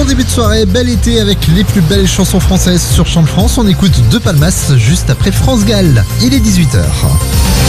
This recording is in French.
début de soirée, bel été avec les plus belles chansons françaises sur Chant de France. On écoute De Palmas juste après France Gall. Il est 18h.